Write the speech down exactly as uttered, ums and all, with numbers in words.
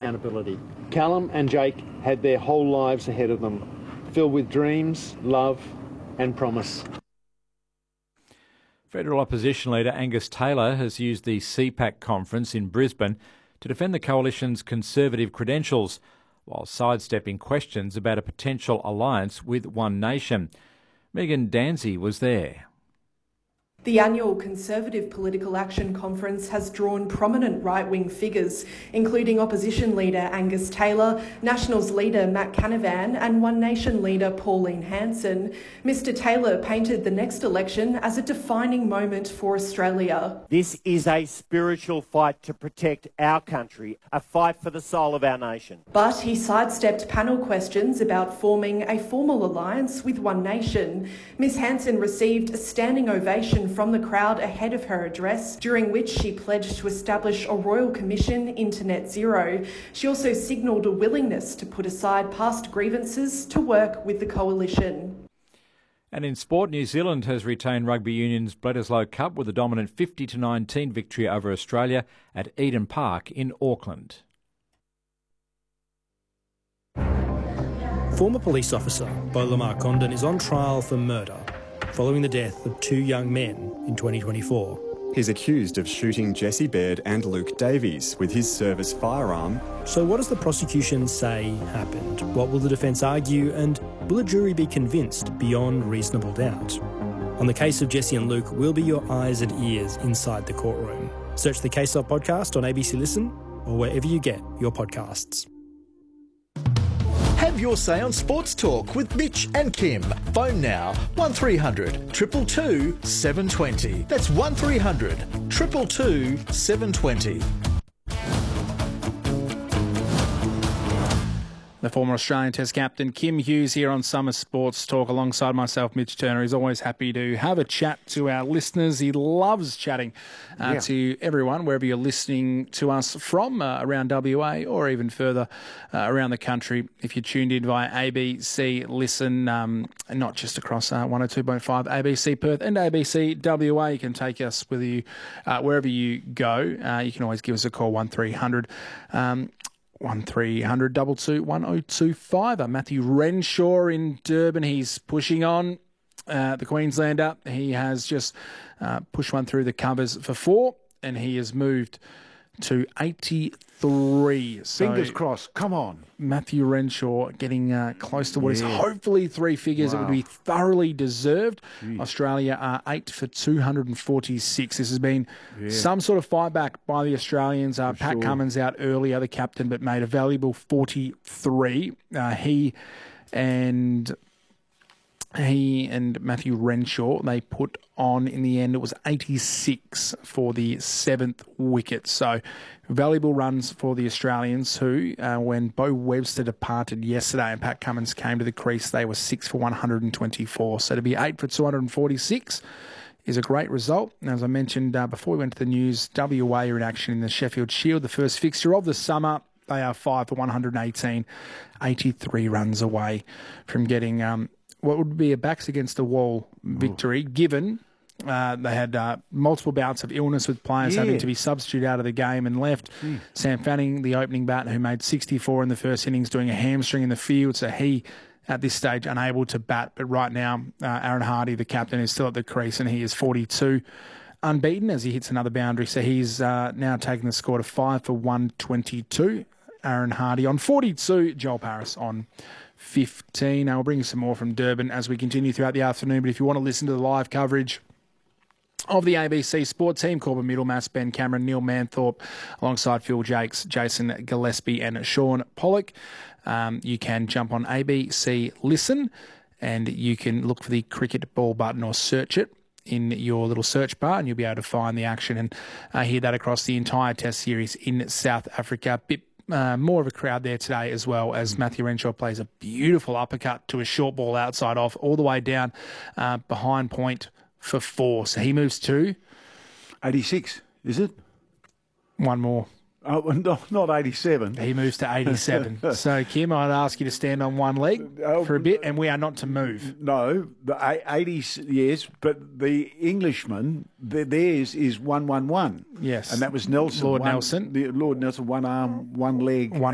accountability. Callum and Jake had their whole lives ahead of them, filled with dreams, love and promise. Federal Opposition Leader Angus Taylor has used the C PAC conference in Brisbane to defend the Coalition's Conservative credentials, while sidestepping questions about a potential alliance with One Nation. Megan Danzy was there. The annual Conservative Political Action Conference has drawn prominent right-wing figures, including Opposition Leader Angus Taylor, Nationals Leader Matt Canavan and One Nation Leader Pauline Hanson. Mister Taylor painted the next election as a defining moment for Australia. This is a spiritual fight to protect our country, a fight for the soul of our nation. But he sidestepped panel questions about forming a formal alliance with One Nation. Miss Hanson received a standing ovation from the crowd ahead of her address, during which she pledged to establish a Royal Commission into net zero. She also signalled a willingness to put aside past grievances to work with the coalition. And in sport, New Zealand has retained Rugby Union's Bledisloe Cup with a dominant fifty to nineteen victory over Australia at Eden Park in Auckland. Former police officer Beau Lamar Condon is on trial for murder following the death of two young men in twenty twenty-four. He's accused of shooting Jesse Baird and Luke Davies with his service firearm. So what does the prosecution say happened? What will the defence argue, and will a jury be convinced beyond reasonable doubt? On the case of Jesse and Luke, we'll be your eyes and ears inside the courtroom. Search the Case Up podcast on A B C Listen or wherever you get your podcasts. Have your say on Sports Talk with Mitch and Kim. Phone now one three hundred, two two two, seven two zero. That's one three hundred, two two two, seven two zero. The former Australian Test captain Kim Hughes here on Summer Sports Talk alongside myself, Mitch Turner. He's always happy to have a chat to our listeners. He loves chatting uh, yeah. to everyone, wherever you're listening to us from, uh, around W A or even further uh, around the country. If you're tuned in via A B C Listen, um, and not just across uh, one oh two point five A B C Perth and A B C W A, you can take us with you uh, wherever you go. Uh, you can always give us a call, one three hundred Um, one three hundred, two two one oh two five. Matthew Renshaw in Durban, he's pushing on. Uh, the Queenslander, he has just uh, pushed one through the covers for four, and he has moved to eighty-three. So fingers crossed, come on. Matthew Renshaw getting uh, close to what yeah. is hopefully three figures. Wow. It would be thoroughly deserved. Jeez. Australia are eight for two hundred forty-six. This has been yeah. some sort of fight back by the Australians. Uh, Pat sure. Cummins out earlier, the captain, but made a valuable forty-three. Uh, he and... He and Matthew Renshaw, they put on, in the end, it was eighty-six for the seventh wicket. So, valuable runs for the Australians who, uh, when Beau Webster departed yesterday and Pat Cummins came to the crease, they were six for one hundred twenty-four. So, to be eight for two hundred forty-six is a great result. And as I mentioned uh, before we went to the news, W A are in action in the Sheffield Shield, the first fixture of the summer. They are five for one hundred eighteen, eighty-three runs away from getting... Um, what would be a backs against the wall victory, Ooh. given uh, they had uh, multiple bouts of illness with players yeah. having to be substituted out of the game and left. Gee. Sam Fanning, the opening bat, who made sixty-four in the first innings, doing a hamstring in the field, so he, at this stage, unable to bat. But right now, uh, Aaron Hardy, the captain, is still at the crease, and he is forty-two. Unbeaten as he hits another boundary, so he's uh, now taken the score to five for one twenty-two. Aaron Hardy on forty-two, Joel Paris on fifteen. I'll bring you some more from Durban as we continue throughout the afternoon, but if you want to listen to the live coverage of the A B C Sport team, Corbin Middlemass, Ben Cameron, Neil Manthorpe, alongside Phil Jakes, Jason Gillespie and Sean Pollock, um, you can jump on A B C Listen and you can look for the cricket ball button or search it in your little search bar and you'll be able to find the action and uh, hear that across the entire Test series in South Africa. Bit Uh, more of a crowd there today as well, as Matthew Renshaw plays a beautiful uppercut to a short ball outside off all the way down uh, behind point for four. So he moves to... eighty-six, is it? One more. Oh, no, not eighty-seven. He moves to eighty-seven. So, Kim, I'd ask you to stand on one leg for a bit, and we are not to move. No, the eighty, yes, but the Englishman, the, theirs is one one one. Yes. And that was Nelson. Lord one, Nelson. The, Lord Nelson, one arm, one leg. One